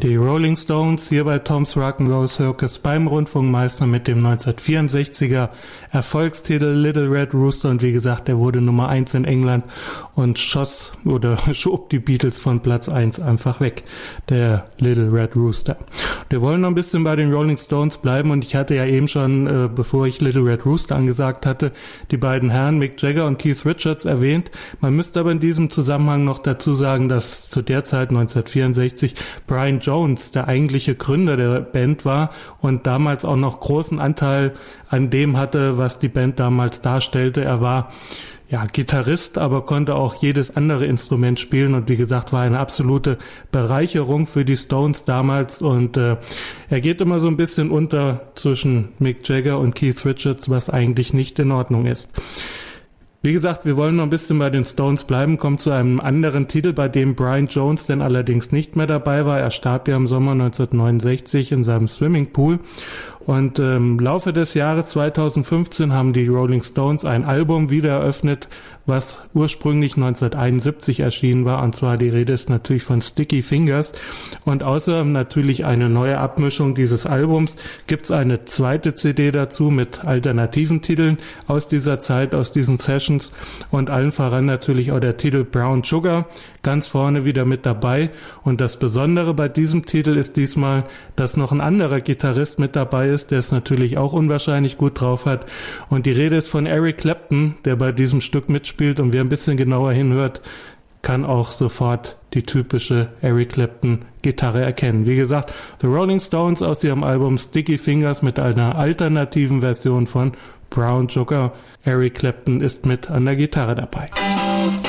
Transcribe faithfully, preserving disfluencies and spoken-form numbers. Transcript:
Die Rolling Stones hier bei Tom's Rock'n'Roll Circus beim Rundfunkmeister mit dem neunzehnhundertvierundsechziger Erfolgstitel Little Red Rooster, und wie gesagt, der wurde Nummer eins in England und schoss oder schob die Beatles von Platz eins einfach weg, der Little Red Rooster. Wir wollen noch ein bisschen bei den Rolling Stones bleiben, und ich hatte ja eben schon, äh, bevor ich Little Red Rooster angesagt hatte, die beiden Herren Mick Jagger und Keith Richards erwähnt. Man müsste aber in diesem Zusammenhang noch dazu sagen, dass zu der Zeit neunzehnhundertvierundsechzig Brian Jones der eigentliche Gründer der Band war und damals auch noch großen Anteil an dem hatte, was die Band damals darstellte. Er war ja Gitarrist, aber konnte auch jedes andere Instrument spielen, und wie gesagt, war eine absolute Bereicherung für die Stones damals, und äh, er geht immer so ein bisschen unter zwischen Mick Jagger und Keith Richards, was eigentlich nicht in Ordnung ist. Wie gesagt, wir wollen noch ein bisschen bei den Stones bleiben, kommen zu einem anderen Titel, bei dem Brian Jones denn allerdings nicht mehr dabei war. Er starb ja im Sommer neunzehnhundertneunundsechzig in seinem Swimmingpool. Und im Laufe des Jahres zweitausendfünfzehn haben die Rolling Stones ein Album wieder eröffnet, was ursprünglich neunzehnhunderteinundsiebzig erschienen war. Und zwar die Rede ist natürlich von Sticky Fingers. Und außerdem natürlich eine neue Abmischung dieses Albums gibt's eine zweite C D dazu mit alternativen Titeln aus dieser Zeit, aus diesen Sessions, und allen voran natürlich auch der Titel Brown Sugar ganz vorne wieder mit dabei. Und das Besondere bei diesem Titel ist diesmal, dass noch ein anderer Gitarrist mit dabei ist, der es natürlich auch unwahrscheinlich gut drauf hat. Und die Rede ist von Eric Clapton, der bei diesem Stück mitspielt, und wer ein bisschen genauer hinhört, kann auch sofort die typische Eric Clapton Gitarre erkennen. Wie gesagt, The Rolling Stones aus ihrem Album Sticky Fingers mit einer alternativen Version von Brown Sugar. Eric Clapton ist mit an der Gitarre dabei.